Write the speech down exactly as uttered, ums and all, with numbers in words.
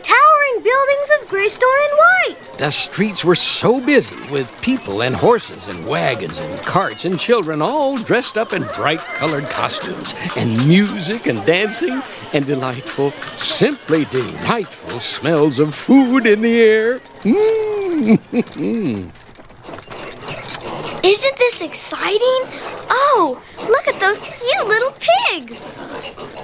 towering buildings of gray stone and white. The streets were so busy with people and horses and wagons and carts and children all dressed up in bright-colored costumes, and music and dancing and delightful, simply delightful smells of food in the air. Mm. Isn't this exciting? Oh, look at those cute little pigs.